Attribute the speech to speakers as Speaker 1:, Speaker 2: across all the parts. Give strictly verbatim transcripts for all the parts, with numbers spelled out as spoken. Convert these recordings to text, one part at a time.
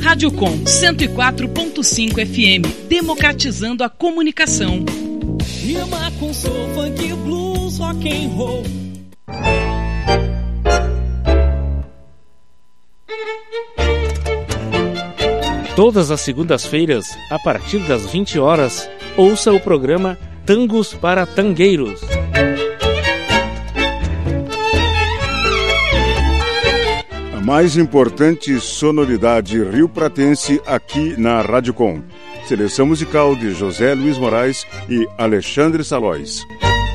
Speaker 1: Rádio Com cento e quatro ponto cinco F M, democratizando a comunicação.
Speaker 2: Rima com soul, funk, blues, rock and roll.
Speaker 3: Todas as segundas-feiras, a partir das vinte horas, ouça o programa Tangos para Tangueiros.
Speaker 4: A mais importante sonoridade rio-pratense aqui na Rádio Com. Seleção musical de José Luiz Moraes e Alexandre Salóis.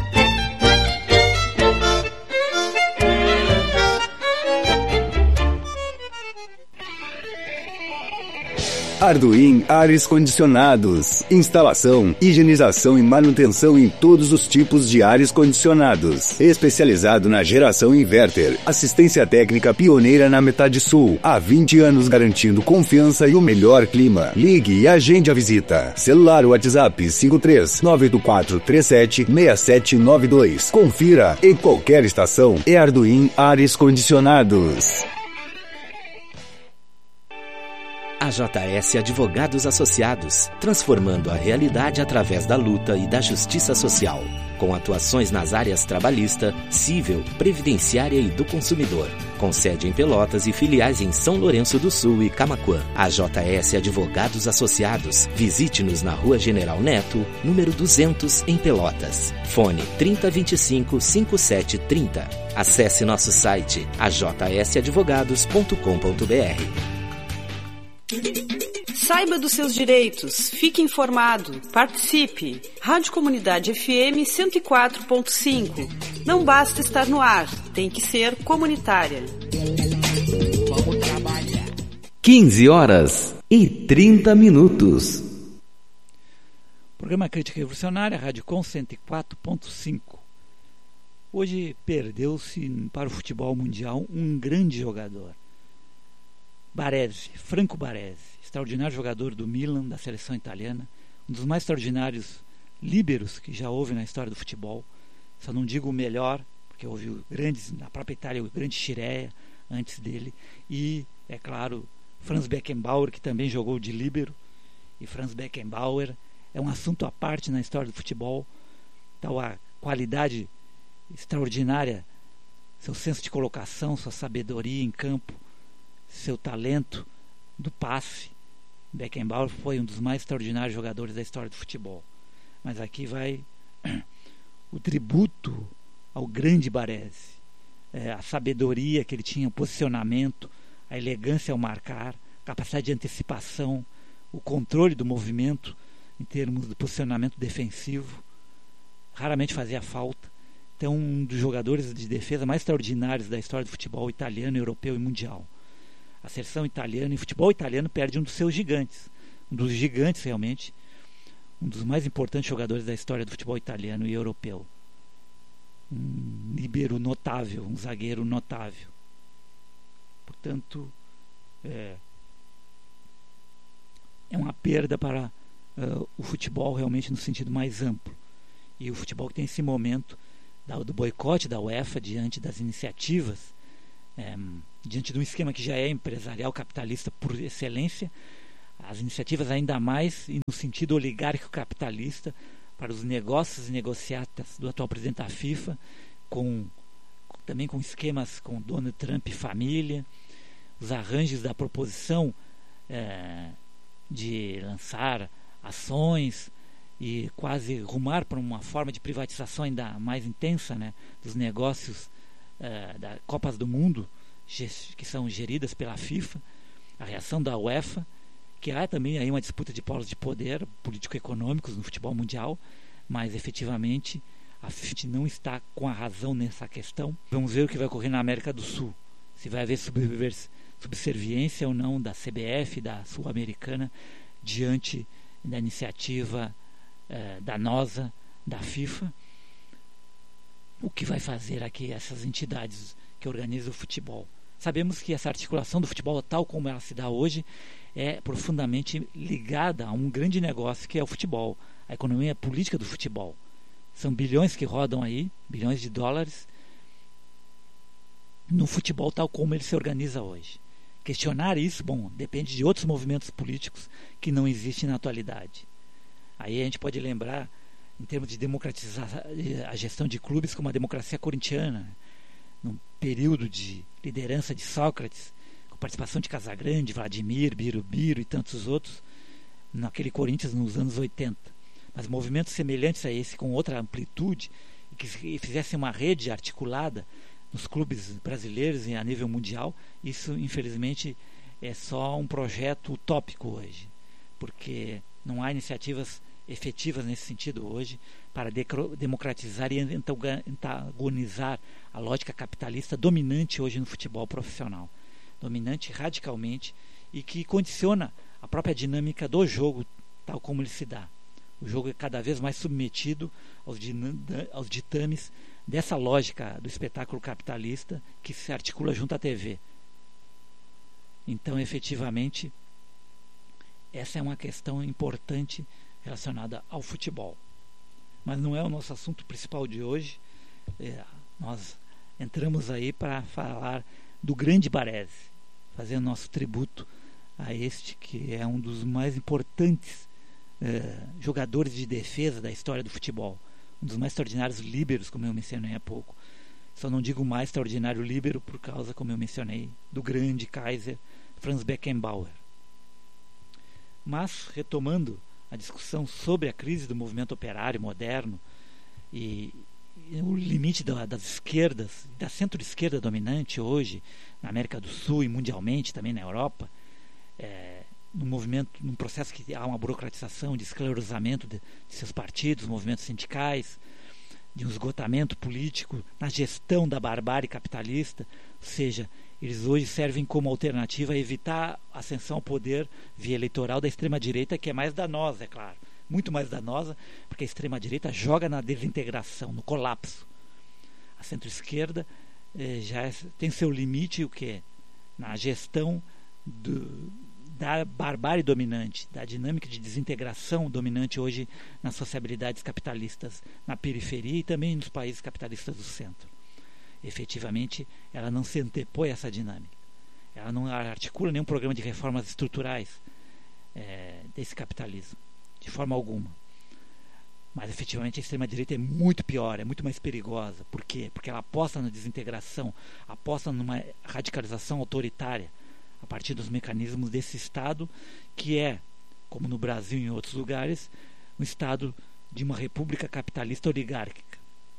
Speaker 5: Arduin Ares Condicionados. Instalação, higienização e manutenção em todos os tipos de ares condicionados. Especializado na geração inverter. Assistência técnica pioneira na metade sul. Há vinte anos garantindo confiança e o melhor clima. Ligue e agende a visita. Celular WhatsApp cinco três nove oito quatro três sete seis sete nove dois. Confira em qualquer estação. É Arduin Ares Condicionados.
Speaker 6: A J S Advogados Associados, transformando a realidade através da luta e da justiça social, com atuações nas áreas trabalhista, civil, previdenciária e do consumidor, com sede em Pelotas e filiais em São Lourenço do Sul e Camaquã. A J S Advogados Associados, visite-nos na Rua General Neto, número duzentos, em Pelotas. Fone trinta vinte e cinco, cinquenta e sete trinta. Acesse nosso site a j s advogados ponto com ponto b r.
Speaker 7: Saiba dos seus direitos, fique informado, participe. Rádio Comunidade F M cento e quatro ponto cinco. Não basta estar no ar, tem que ser comunitária.
Speaker 8: quinze horas e trinta minutos.
Speaker 9: Programa Crítica Revolucionária, Rádio Com cento e quatro ponto cinco. Hoje perdeu-se para o futebol mundial um grande jogador. Baresi, Franco Baresi, extraordinário jogador do Milan, da seleção italiana, um dos mais extraordinários líberos que já houve na história do futebol. Só não digo o melhor, porque houve grandes, na própria Itália, o grande Scirea antes dele, e, é claro, Franz Beckenbauer, que também jogou de líbero, e Franz Beckenbauer é um assunto à parte na história do futebol, tal a qualidade extraordinária, seu senso de colocação, sua sabedoria em campo, seu talento do passe. Beckenbauer foi um dos mais extraordinários jogadores da história do futebol. Mas aqui vai o tributo ao grande Baresi, é, a sabedoria que ele tinha, o posicionamento, a elegância ao marcar, a capacidade de antecipação, o controle do movimento em termos de posicionamento defensivo. Raramente fazia falta. Então, um dos jogadores de defesa mais extraordinários da história do futebol italiano, europeu e mundial. A seleção italiana e o futebol italiano perde um dos seus gigantes, um dos gigantes realmente, um dos mais importantes jogadores da história do futebol italiano e europeu, um líbero notável, um zagueiro notável. Portanto, é, é uma perda para uh, o futebol realmente no sentido mais amplo, e o futebol que tem esse momento da, do boicote da UEFA diante das iniciativas, É, diante de um esquema que já é empresarial capitalista por excelência, as iniciativas ainda mais e no sentido oligárquico capitalista para os negócios e negociatas do atual presidente da FIFA, com, também com esquemas com Donald Trump e família, os arranjos da proposição é, de lançar ações e quase rumar para uma forma de privatização ainda mais intensa, né, dos negócios Uh, da Copas do Mundo, que são geridas pela FIFA, a reação da UEFA, que há também aí uma disputa de polos de poder político-econômicos no futebol mundial, mas efetivamente a FIFA não está com a razão nessa questão. Vamos ver o que vai ocorrer na América do Sul, se vai haver subserviência ou não da C B F, da Sul-Americana, diante da iniciativa uh, danosa da FIFA. O que vai fazer aqui essas entidades que organizam o futebol? Sabemos que essa articulação do futebol, tal como ela se dá hoje, é profundamente ligada a um grande negócio que é o futebol, a economia política do futebol. São bilhões que rodam aí, bilhões de dólares, no futebol tal como ele se organiza hoje. Questionar isso, bom, depende de outros movimentos políticos que não existem na atualidade. Aí a gente pode lembrar, em termos de democratizar a gestão de clubes, como a democracia corintiana, num período de liderança de Sócrates, com participação de Casagrande, Vladimir, Birubiru e tantos outros, naquele Corinthians nos anos oitenta. Mas movimentos semelhantes a esse, com outra amplitude, e que fizessem uma rede articulada nos clubes brasileiros e a nível mundial, isso infelizmente é só um projeto utópico hoje, porque não há iniciativas efetivas nesse sentido hoje para democratizar e antagonizar a lógica capitalista dominante hoje no futebol profissional, dominante radicalmente e que condiciona a própria dinâmica do jogo tal como ele se dá. O jogo é cada vez mais submetido aos, aos ditames dessa lógica do espetáculo capitalista que se articula junto à T V. Então, efetivamente, essa é uma questão importante relacionada ao futebol. Mas não é o nosso assunto principal de hoje. É, nós entramos aí para falar do grande Baresi, fazendo nosso tributo a este que é um dos mais importantes é, jogadores de defesa da história do futebol, um dos mais extraordinários líberos, como eu mencionei há pouco. Só não digo mais extraordinário líbero por causa, como eu mencionei, do grande Kaiser Franz Beckenbauer. Mas, retomando a discussão sobre a crise do movimento operário moderno e, e o limite da, das esquerdas, da centro-esquerda dominante hoje na América do Sul e mundialmente, também na Europa, é, num movimento, num processo que há uma burocratização, de esclerosamento de, de seus partidos, movimentos sindicais, de um esgotamento político na gestão da barbárie capitalista, ou seja, eles hoje servem como alternativa a evitar a ascensão ao poder via eleitoral da extrema-direita, que é mais danosa, é claro, muito mais danosa, porque a extrema-direita joga na desintegração, no colapso. A centro-esquerda eh, já tem seu limite, o que? Na gestão do, da barbárie dominante, da dinâmica de desintegração dominante hoje nas sociabilidades capitalistas na periferia e também nos países capitalistas do centro. Efetivamente, ela não se antepõe a essa dinâmica. Ela não articula nenhum programa de reformas estruturais é, desse capitalismo, de forma alguma. Mas, efetivamente, a extrema-direita é muito pior, é muito mais perigosa. Por quê? Porque ela aposta na desintegração, aposta numa radicalização autoritária, a partir dos mecanismos desse Estado, que é, como no Brasil e em outros lugares, um Estado de uma república capitalista oligárquica.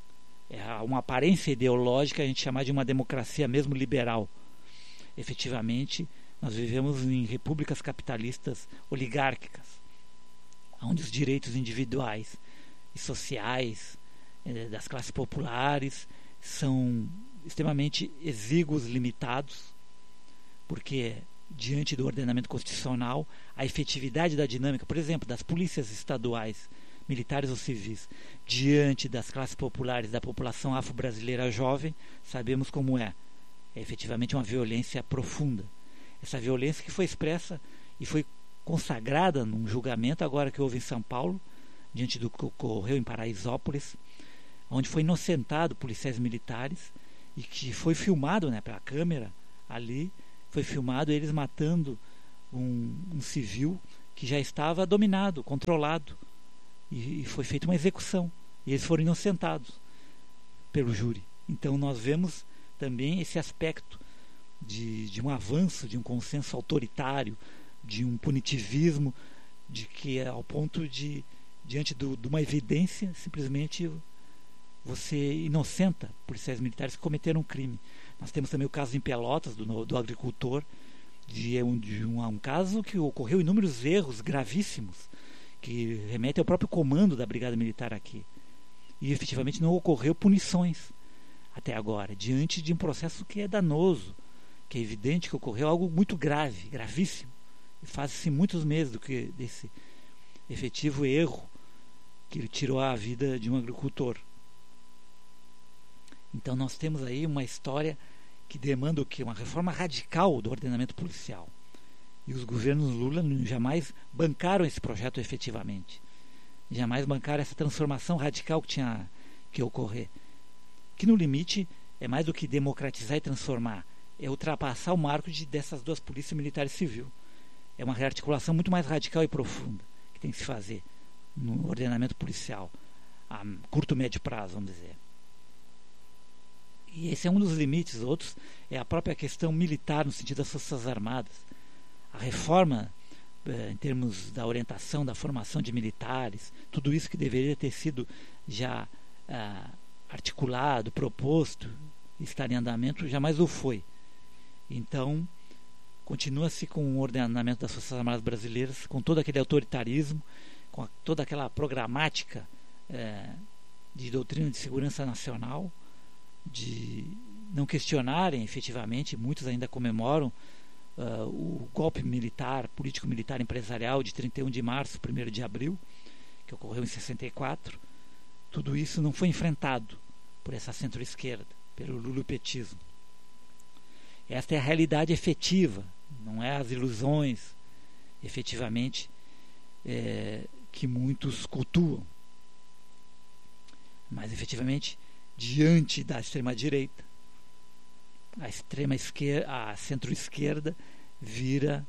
Speaker 9: É uma aparência ideológica a gente chamar de uma democracia mesmo liberal. Efetivamente, nós vivemos em repúblicas capitalistas oligárquicas, onde os direitos individuais e sociais eh, das classes populares são extremamente exíguos, limitados, porque diante do ordenamento constitucional, a efetividade da dinâmica, por exemplo, das polícias estaduais, militares ou civis, diante das classes populares, da população afro-brasileira jovem, sabemos como é. É efetivamente uma violência profunda. Essa violência que foi expressa e foi consagrada num julgamento agora que houve em São Paulo, diante do que ocorreu em Paraisópolis, onde foi inocentado policiais militares e que foi filmado, né, pela câmera ali, foi filmado eles matando um, um civil que já estava dominado, controlado, e, e foi feita uma execução, e eles foram inocentados pelo júri. Então nós vemos também esse aspecto de, de um avanço, de um consenso autoritário, de um punitivismo, de que é ao ponto de, diante do, de uma evidência, simplesmente você inocenta policiais militares que cometeram um crime. Nós temos também o caso em Pelotas, do, do agricultor, de, um, de um, um caso que ocorreu inúmeros erros gravíssimos, que remete ao próprio comando da Brigada Militar aqui. E efetivamente não ocorreu punições até agora, diante de um processo que é danoso, que é evidente que ocorreu algo muito grave, gravíssimo. E faz-se muitos meses do que desse efetivo erro que tirou a vida de um agricultor. Então nós temos aí uma história que demanda o quê? Uma reforma radical do ordenamento policial. E os governos Lula jamais bancaram esse projeto efetivamente. Jamais bancaram essa transformação radical que tinha que ocorrer. Que no limite é mais do que democratizar e transformar. é ultrapassar o marco de, dessas duas polícias, militar e civil. É uma rearticulação muito mais radical e profunda que tem que se fazer no ordenamento policial a curto, médio prazo, vamos dizer. E esse é um dos limites. Outros é a própria questão militar no sentido das Forças Armadas. A reforma eh, em termos da orientação, da formação de militares, tudo isso que deveria ter sido já ah, articulado, proposto, estar em andamento, jamais o foi. Então, continua-se com o ordenamento das Forças Armadas brasileiras, com todo aquele autoritarismo, com a, toda aquela programática eh, de doutrina de segurança nacional, de não questionarem efetivamente, muitos ainda comemoram uh, o golpe militar, político-militar empresarial de trinta e um de março, primeiro de abril, que ocorreu em sessenta e quatro. Tudo isso não foi enfrentado por essa centro-esquerda, pelo lulopetismo. Esta é a realidade efetiva, não é as ilusões efetivamente é, que muitos cultuam, mas efetivamente diante da extrema-direita, a extrema esquerda, a centro-esquerda vira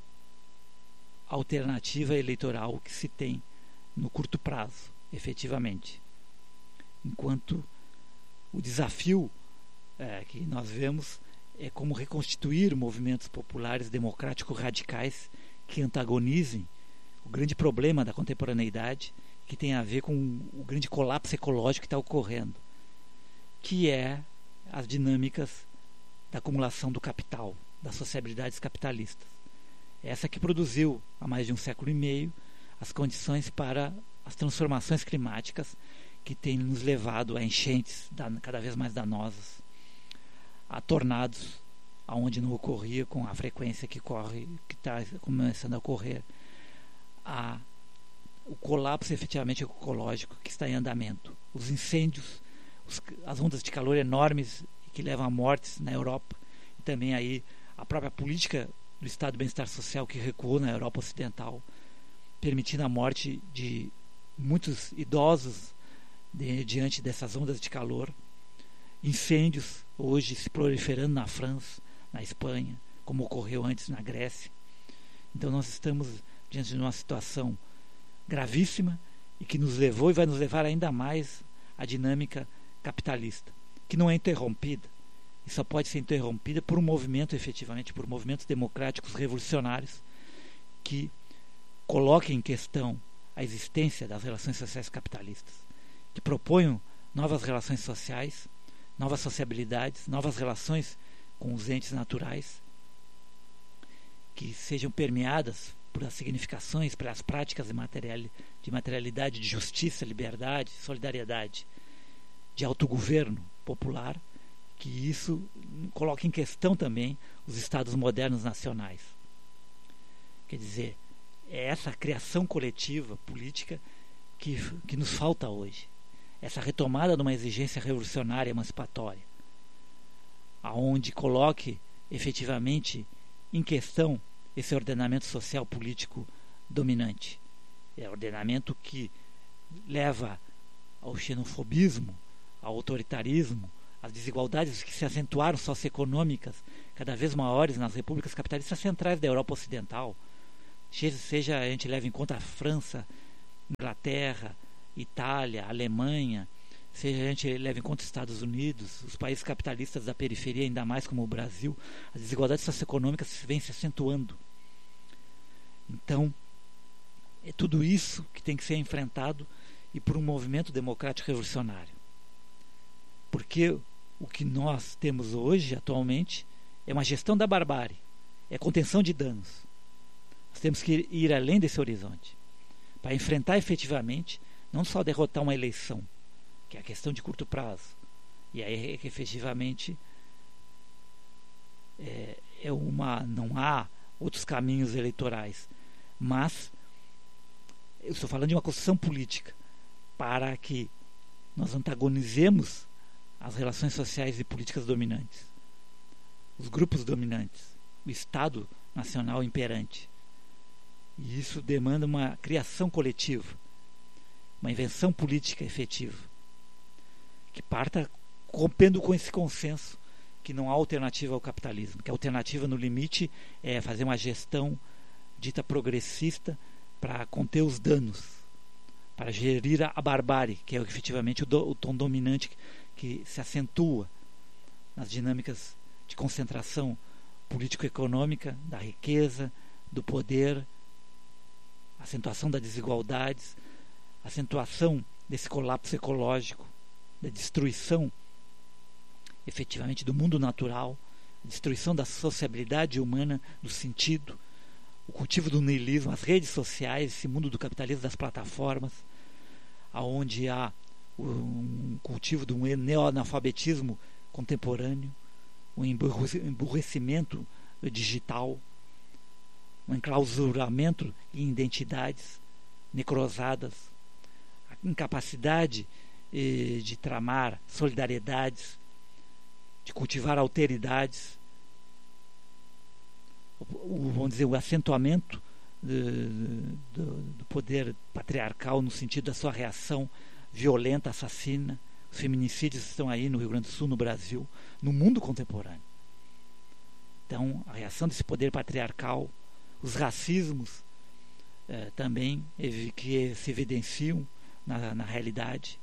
Speaker 9: a alternativa eleitoral que se tem no curto prazo, efetivamente. Enquanto o desafio é, que nós vemos é como reconstituir movimentos populares democráticos radicais que antagonizem o grande problema da contemporaneidade, que tem a ver com o grande colapso ecológico que está ocorrendo, que é as dinâmicas da acumulação do capital, das sociabilidades capitalistas. Essa que produziu, há mais de um século e meio, as condições para as transformações climáticas que têm nos levado a enchentes cada vez mais danosas, a tornados, aonde não ocorria com a frequência que corre, que está começando a ocorrer, a, o colapso efetivamente ecológico que está em andamento, os incêndios, as ondas de calor enormes que levam a mortes na Europa, e também aí a própria política do Estado de Bem-Estar Social que recuou na Europa Ocidental, permitindo a morte de muitos idosos de, diante dessas ondas de calor, incêndios hoje se proliferando na França, na Espanha, como ocorreu antes na Grécia. Então nós estamos diante de uma situação gravíssima e que nos levou e vai nos levar ainda mais à dinâmica capitalista, que não é interrompida, e só pode ser interrompida por um movimento, efetivamente, por movimentos democráticos revolucionários que coloquem em questão a existência das relações sociais capitalistas, que proponham novas relações sociais, novas sociabilidades, novas relações com os entes naturais, que sejam permeadas por as significações, pelas práticas de, material, de materialidade, de justiça, liberdade, solidariedade, de autogoverno popular, que isso coloca em questão também os estados modernos nacionais. Quer dizer, é essa criação coletiva política que, que nos falta hoje, essa retomada de uma exigência revolucionária emancipatória, aonde coloque efetivamente em questão esse ordenamento social político dominante. É um ordenamento que leva ao xenofobismo, ao autoritarismo, às desigualdades que se acentuaram socioeconômicas cada vez maiores nas repúblicas capitalistas centrais da Europa Ocidental, seja a gente leva em conta a França, Inglaterra, Itália, Alemanha, seja a gente leva em conta os Estados Unidos, os países capitalistas da periferia, ainda mais como o Brasil, as desigualdades socioeconômicas vêm se acentuando. Então, é tudo isso que tem que ser enfrentado e por um movimento democrático revolucionário. Porque o que nós temos hoje, atualmente, é uma gestão da barbárie, é contenção de danos. Nós temos que ir além desse horizonte para enfrentar efetivamente, não só derrotar uma eleição, que é a questão de curto prazo, e aí que efetivamente é, é uma, não há outros caminhos eleitorais, mas eu estou falando de uma construção política para que nós antagonizemos as relações sociais e políticas dominantes, os grupos dominantes, o Estado nacional imperante. E isso demanda uma criação coletiva, uma invenção política efetiva, que parta rompendo com esse consenso que não há alternativa ao capitalismo, que a alternativa no limite é fazer uma gestão dita progressista para conter os danos, para gerir a barbárie, que é efetivamente o, do, o tom dominante que, que se acentua nas dinâmicas de concentração político-econômica, da riqueza, do poder, acentuação das desigualdades, acentuação desse colapso ecológico, da destruição efetivamente do mundo natural, destruição da sociabilidade humana, do sentido, o cultivo do niilismo, as redes sociais, esse mundo do capitalismo das plataformas, aonde há um cultivo de um neoanalfabetismo contemporâneo, um emburrecimento digital, um enclausuramento em identidades necrosadas, a incapacidade eh, de tramar solidariedades, de cultivar alteridades, o, vamos dizer, o acentuamento do, do, do poder patriarcal no sentido da sua reação violenta, assassina. Os feminicídios estão aí no Rio Grande do Sul, no Brasil, no mundo contemporâneo. Então, a reação desse poder patriarcal, os racismos eh, também que se evidenciam na, na realidade.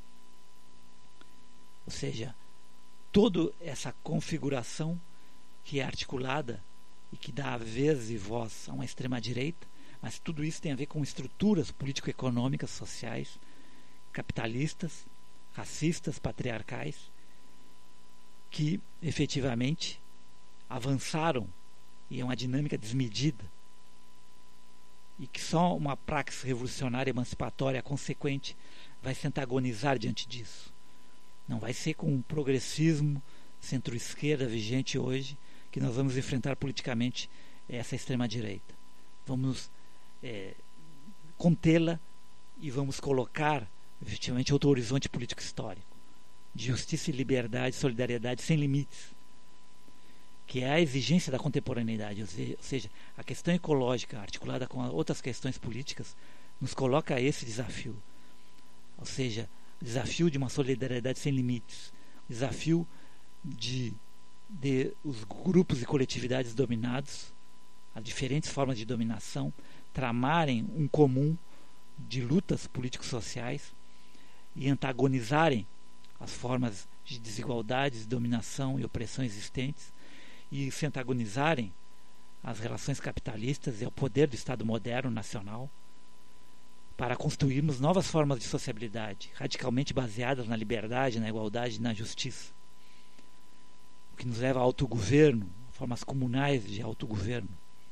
Speaker 9: Ou seja, toda essa configuração que é articulada e que dá vez e voz a uma extrema-direita, mas tudo isso tem a ver com estruturas político-econômicas, sociais, capitalistas, racistas, patriarcais, que efetivamente avançaram em uma dinâmica desmedida e que só uma praxis revolucionária emancipatória consequente vai se antagonizar diante disso. Não vai ser com o progressismo centro-esquerda vigente hoje que nós vamos enfrentar politicamente essa extrema-direita. Vamos é, contê-la e vamos colocar efetivamente outro horizonte político histórico de justiça e liberdade, solidariedade sem limites, que é a exigência da contemporaneidade. Ou seja, a questão ecológica articulada com outras questões políticas nos coloca a esse desafio. Ou seja, o desafio de uma solidariedade sem limites, o desafio de, de os grupos e coletividades dominados, as diferentes formas de dominação, tramarem um comum de lutas político-sociais e antagonizarem as formas de desigualdades, dominação e opressão existentes e se antagonizarem às relações capitalistas e ao poder do Estado moderno nacional, para construirmos novas formas de sociabilidade, radicalmente baseadas na liberdade, na igualdade e na justiça. O que nos leva ao autogoverno, formas comunais de autogoverno.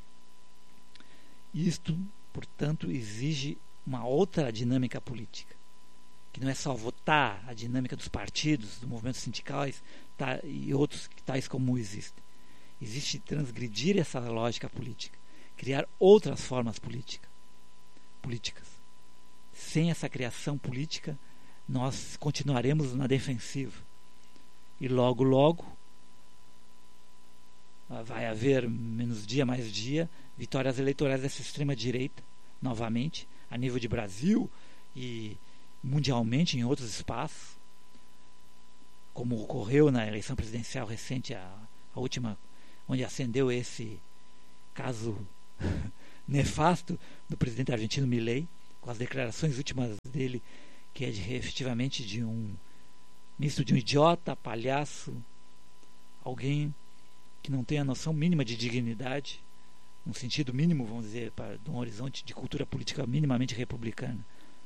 Speaker 9: Isto, portanto, exige uma outra dinâmica política, que não é só votar a dinâmica dos partidos, dos movimentos sindicais tá, e outros tais como existem. Existe transgredir essa lógica política, criar outras formas política, políticas. Sem essa criação política, nós continuaremos na defensiva. E logo, logo, vai haver, menos dia, mais dia, vitórias eleitorais dessa extrema-direita, novamente, a nível de Brasil e mundialmente em outros espaços, como ocorreu na eleição presidencial recente, a, a última, onde acendeu esse caso nefasto do presidente argentino Milei, com as declarações últimas dele, que é de, efetivamente de um misto de um idiota, palhaço, alguém que não tem a noção mínima de dignidade, um sentido mínimo, vamos dizer, para de um horizonte de cultura política minimamente republicana.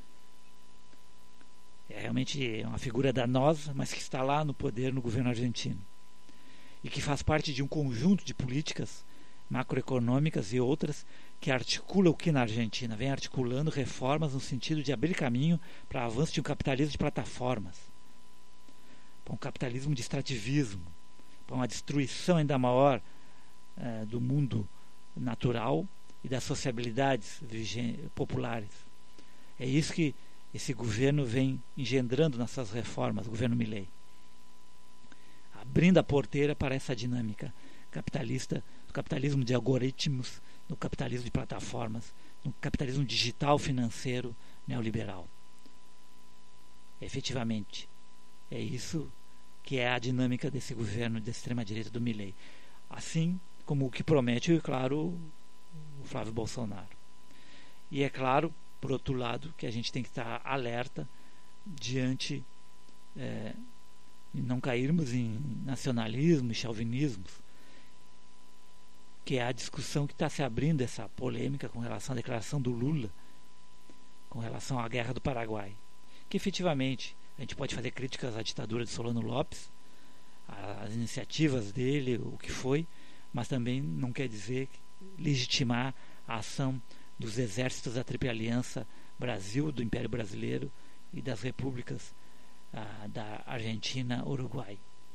Speaker 9: É realmente uma figura danosa, mas que está lá no poder no governo argentino e que faz parte de um conjunto de políticas macroeconômicas e outras que articula o que na Argentina vem articulando reformas no sentido de abrir caminho para o avanço de um capitalismo de plataformas, para um capitalismo de extrativismo, para uma destruição ainda maior eh, do mundo natural e das sociabilidades populares. É isso que esse governo vem engendrando nas suas reformas, o governo Milei, abrindo a porteira para essa dinâmica capitalista, do capitalismo de algoritmos, no capitalismo de plataformas, no capitalismo digital financeiro neoliberal. Efetivamente, é isso que é a dinâmica desse governo de extrema-direita do Milei. Assim como o que promete, claro, o Flávio Bolsonaro. E é claro, por outro lado, que a gente tem que estar alerta diante é, de não cairmos em nacionalismo e chauvinismos, que é a discussão que está se abrindo, essa polêmica com relação à declaração do Lula com relação à guerra do Paraguai, que efetivamente a gente pode fazer críticas à ditadura de Solano Lopes, às iniciativas dele, o que foi, mas também não quer dizer legitimar a ação dos exércitos da Tríplice Aliança Brasil, do Império Brasileiro e das repúblicas ah, da Argentina, Uruguai.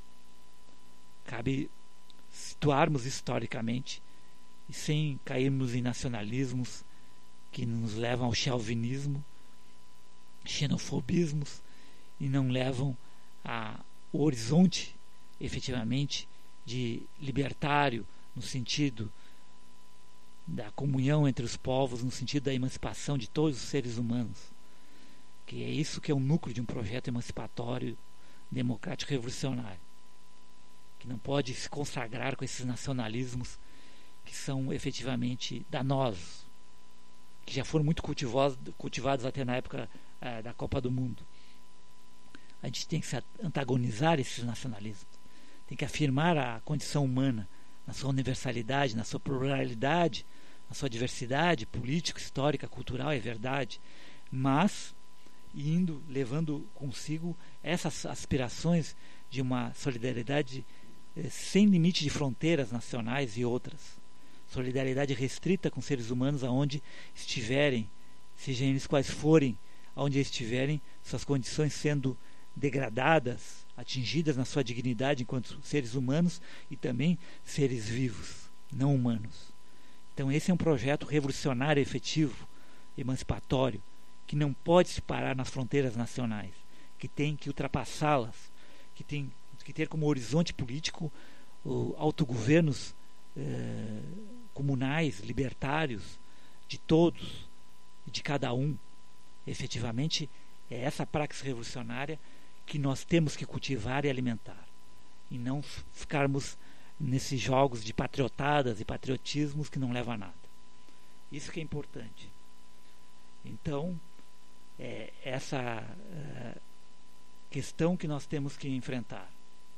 Speaker 9: Cabe situarmos historicamente e sem cairmos em nacionalismos que nos levam ao chauvinismo, xenofobismos e não levam ao horizonte efetivamente de libertário no sentido da comunhão entre os povos, no sentido da emancipação de todos os seres humanos, que é isso que é o núcleo de um projeto emancipatório democrático revolucionário, que não pode se consagrar com esses nacionalismos que são efetivamente danosos, que já foram muito cultivados, cultivados até na época eh, da Copa do Mundo. A gente tem que se antagonizar esses nacionalismos, tem que afirmar a condição humana na sua universalidade, na sua pluralidade, na sua diversidade política, histórica, cultural, é verdade, mas indo, levando consigo essas aspirações de uma solidariedade eh, sem limite de fronteiras nacionais e outras. Solidariedade restrita com seres humanos aonde estiverem, sejam eles quais forem, aonde estiverem, suas condições sendo degradadas, atingidas na sua dignidade enquanto seres humanos e também seres vivos, não humanos. Então esse é um projeto revolucionário, efetivo, emancipatório, que não pode se parar nas fronteiras nacionais, que tem que ultrapassá-las, que tem que ter como horizonte político o autogovernos eh, comunais, libertários, de todos e de cada um. Efetivamente é essa praxis revolucionária que nós temos que cultivar e alimentar, e não ficarmos nesses jogos de patriotadas e patriotismos que não levam a nada. Isso que é importante. Então é essa é, questão que nós temos que enfrentar.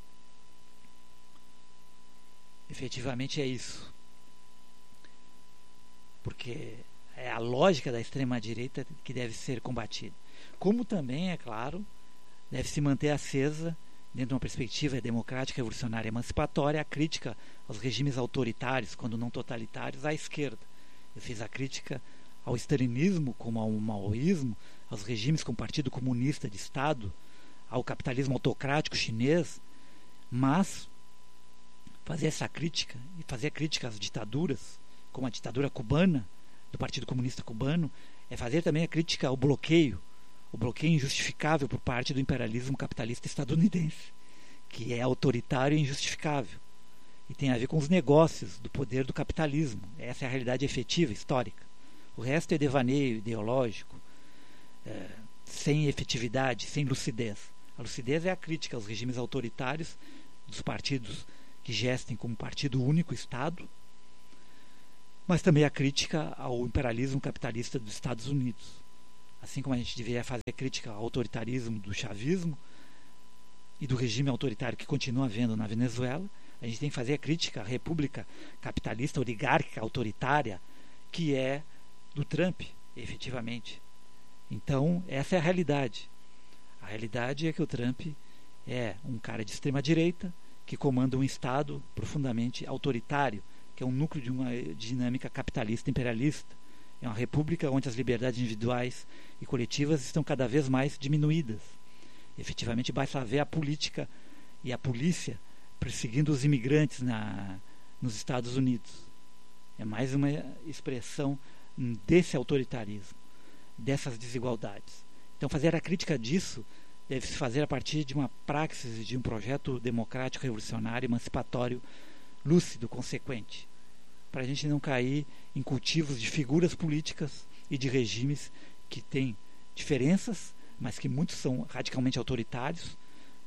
Speaker 9: Efetivamente é isso, porque é a lógica da extrema-direita que deve ser combatida, como também, é claro, deve se manter acesa, dentro de uma perspectiva democrática, revolucionária e emancipatória, a crítica aos regimes autoritários, quando não totalitários, à esquerda. Eu fiz a crítica ao stalinismo, como ao maoísmo, aos regimes como o Partido Comunista de Estado, ao capitalismo autocrático chinês, mas fazer essa crítica e fazer crítica às ditaduras, como a ditadura cubana, do Partido Comunista Cubano, é fazer também a crítica ao bloqueio, o bloqueio injustificável por parte do imperialismo capitalista estadunidense, que é autoritário e injustificável, e tem a ver com os negócios do poder do capitalismo. Essa é a realidade efetiva, histórica. O resto é devaneio ideológico, é, sem efetividade, sem lucidez. A lucidez é a crítica aos regimes autoritários dos partidos que gestem como partido único Estado, mas também a crítica ao imperialismo capitalista dos Estados Unidos. Assim como a gente deveria fazer crítica ao autoritarismo do chavismo e do regime autoritário que continua havendo na Venezuela, a gente tem que fazer a crítica à república capitalista, oligárquica, autoritária, que é do Trump, efetivamente. Então, essa é a realidade. A realidade é que o Trump é um cara de extrema-direita que comanda um Estado profundamente autoritário, que é um núcleo de uma dinâmica capitalista imperialista. É uma república onde as liberdades individuais e coletivas estão cada vez mais diminuídas. Efetivamente, basta ver a política e a polícia perseguindo os imigrantes na, nos Estados Unidos. É mais uma expressão desse autoritarismo, dessas desigualdades. Então, fazer a crítica disso deve se fazer a partir de uma praxis, de um projeto democrático, revolucionário, emancipatório, lúcido, consequente, para a gente não cair em cultivos de figuras políticas e de regimes que têm diferenças, mas que muitos são radicalmente autoritários,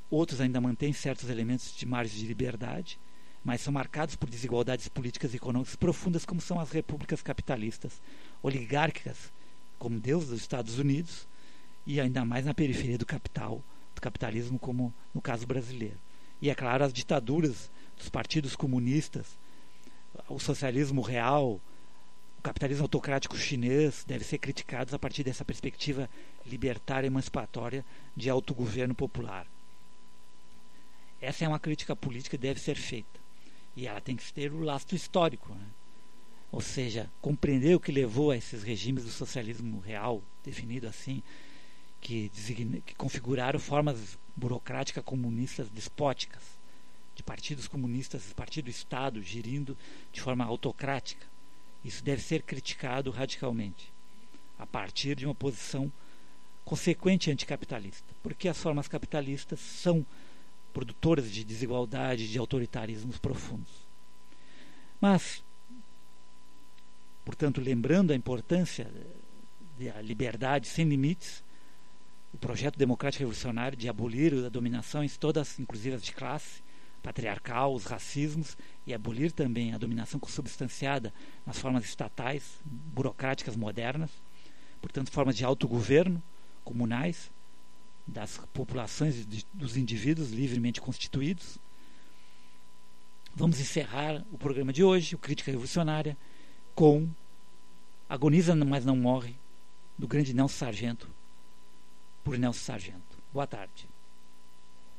Speaker 9: Outros ainda mantêm certos elementos de margem de liberdade, mas são marcados por desigualdades políticas e econômicas profundas, como são as repúblicas capitalistas, oligárquicas, como Deus dos Estados Unidos, e ainda mais na periferia do capital, do capitalismo, como no caso brasileiro. E, é claro, as ditaduras dos partidos comunistas, o socialismo real, o capitalismo autocrático chinês devem ser criticados a partir dessa perspectiva libertária e emancipatória de autogoverno popular. Essa é uma crítica política que deve ser feita. E ela tem que ter o lastro histórico, né? Ou seja, compreender o que levou a esses regimes do socialismo real, definido assim, que, designa, que configuraram formas burocráticas comunistas despóticas, de partidos comunistas, partido-estado, gerindo de forma autocrática. Isso deve ser criticado radicalmente, a partir de uma posição consequente anticapitalista, porque as formas capitalistas são produtoras de desigualdade, de autoritarismos profundos. Mas, portanto, lembrando a importância da liberdade sem limites, o projeto democrático revolucionário de abolir a dominação, todas, inclusive as de classe, patriarcal, os racismos, e abolir também a dominação consubstanciada nas formas estatais, burocráticas modernas, portanto, formas de autogoverno comunais, das populações, de, dos indivíduos livremente constituídos. Vamos encerrar o programa de hoje, o Crítica Revolucionária, com Agoniza, mas não morre, do grande Nelson Sargento, por Nelson Sargento. Boa tarde.